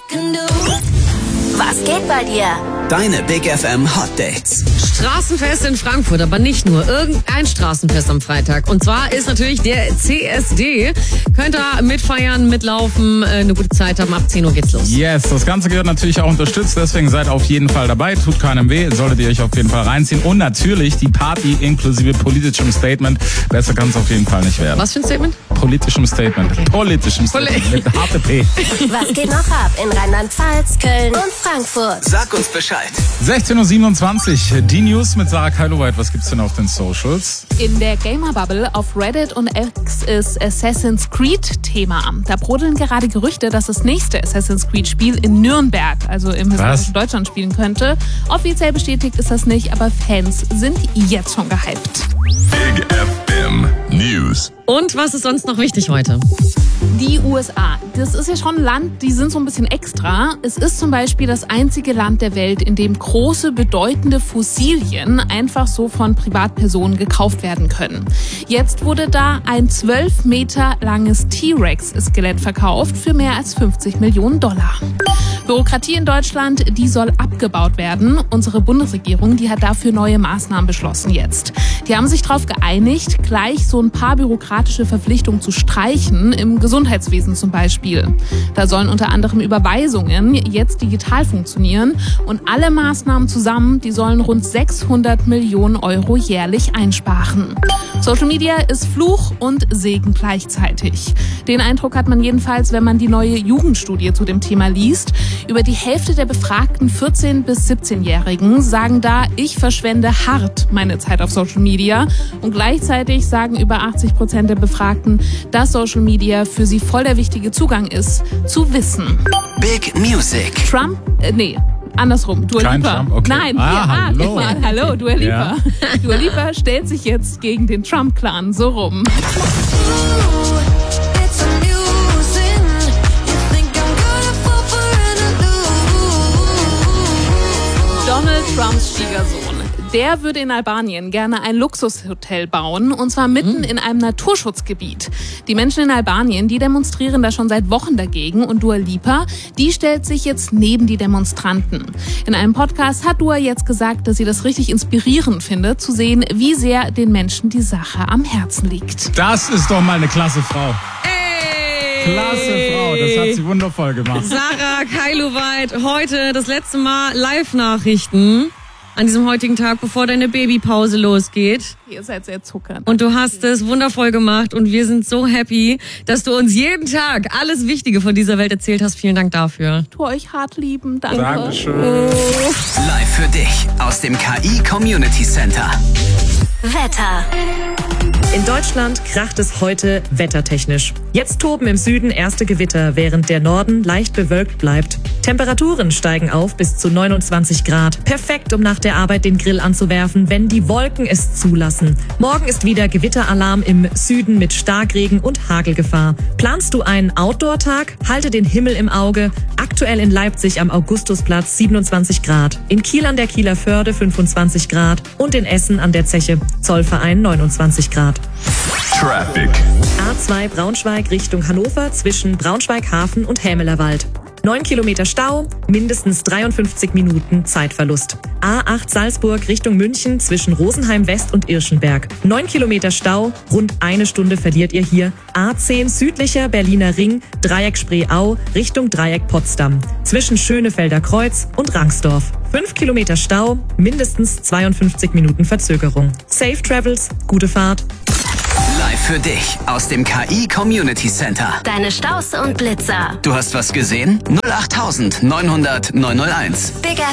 Was geht bei dir? Deine Big FM Hot Dates. Straßenfest in Frankfurt, aber nicht nur. Irgendein Straßenfest am Freitag. Und zwar ist natürlich der CSD. Könnt ihr mitfeiern, mitlaufen, eine gute Zeit haben. Ab 10 Uhr geht's los. Yes, das Ganze gehört natürlich auch unterstützt. Deswegen seid auf jeden Fall dabei. Tut keinem weh. Solltet ihr euch auf jeden Fall reinziehen. Und natürlich die Party inklusive politischem Statement. Besser kann es auf jeden Fall nicht werden. Was für ein Statement? Politischem Statement. Okay. Politischem Statement. Mit harte P. Was geht noch ab in Rheinland-Pfalz, Köln und Frankfurt? Sag uns Bescheid. 16.27 Uhr. Die News mit Sarah Keiloweit. Was gibt's denn auf den Socials? In der Gamer-Bubble auf Reddit und X ist Assassin's Creed Thema. Da brodeln gerade Gerüchte, dass das nächste Assassin's Creed-Spiel in Nürnberg, also im historischen Deutschland, spielen könnte. Offiziell bestätigt ist das nicht, aber Fans sind jetzt schon gehypt. Big FM News. Und was ist sonst noch wichtig heute? Die USA, das ist ja schon ein Land, die sind so ein bisschen extra. Es ist zum Beispiel das einzige Land der Welt, in dem große, bedeutende Fossilien einfach so von Privatpersonen gekauft werden können. Jetzt wurde da ein 12 Meter langes T-Rex-Skelett verkauft für mehr als $50 Millionen. Bürokratie in Deutschland, die soll abgebaut werden. Unsere Bundesregierung, die hat dafür neue Maßnahmen beschlossen jetzt. Die haben sich darauf geeinigt, gleich so ein paar bürokratische Verpflichtungen zu streichen, im Gesundheitswesen zum Beispiel. Da sollen unter anderem Überweisungen jetzt digital funktionieren und alle Maßnahmen zusammen, die sollen rund 600 Millionen Euro jährlich einsparen. Social Media ist Fluch und Segen gleichzeitig. Den Eindruck hat man jedenfalls, wenn man die neue Jugendstudie zu dem Thema liest. Über die Hälfte der befragten 14- bis 17-Jährigen sagen da, ich verschwende hart meine Zeit auf Social Media. Und gleichzeitig sagen über 80% der Befragten, dass Social Media für sie voll der wichtige Zugang ist, zu Wissen. Big Music. Trump? Andersrum. Dua Kein Lipa. Trump, okay. Nein, hallo. Hallo, Dua Lipa. Ja. Dua Lipa stellt sich jetzt gegen den Trump-Clan, so rum. Donald Trumps Schwiegersohn, der würde in Albanien gerne ein Luxushotel bauen, und zwar mitten in einem Naturschutzgebiet. Die Menschen in Albanien, die demonstrieren da schon seit Wochen dagegen, und Dua Lipa, die stellt sich jetzt neben die Demonstranten. In einem Podcast hat Dua jetzt gesagt, dass sie das richtig inspirierend findet, zu sehen, wie sehr den Menschen die Sache am Herzen liegt. Das ist doch mal eine klasse Frau. Klasse Frau, das hat sie wundervoll gemacht. Sarah Keiloweit, heute das letzte Mal Live-Nachrichten an diesem heutigen Tag, bevor deine Babypause losgeht. Ihr seid sehr zuckernd. Und du hast es wundervoll gemacht und wir sind so happy, dass du uns jeden Tag alles Wichtige von dieser Welt erzählt hast. Vielen Dank dafür. Tu euch hart lieben, danke. Dankeschön. Live für dich aus dem KI Community Center. Wetter. In Deutschland kracht es heute wettertechnisch. Jetzt toben im Süden erste Gewitter, während der Norden leicht bewölkt bleibt. Temperaturen steigen auf bis zu 29 Grad. Perfekt, um nach der Arbeit den Grill anzuwerfen, wenn die Wolken es zulassen. Morgen ist wieder Gewitteralarm im Süden mit Starkregen und Hagelgefahr. Planst du einen Outdoor-Tag? Halte den Himmel im Auge. Aktuell in Leipzig am Augustusplatz 27 Grad. In Kiel an der Kieler Förde 25 Grad. Und in Essen an der Zeche Zollverein 29 Grad. Traffic. A2 Braunschweig Richtung Hannover zwischen Braunschweig-Hafen und Hämelerwald. 9 Kilometer Stau, mindestens 53 Minuten Zeitverlust. A8 Salzburg Richtung München zwischen Rosenheim West und Irschenberg. 9 Kilometer Stau, rund eine Stunde verliert ihr hier. A10 südlicher Berliner Ring, Dreieck Spreeau Richtung Dreieck Potsdam. Zwischen Schönefelder Kreuz und Rangsdorf. 5 Kilometer Stau, mindestens 52 Minuten Verzögerung. Safe Travels, gute Fahrt. Live für dich aus dem KI Community Center. Deine Staus und Blitzer. Du hast was gesehen? 08900 901. Big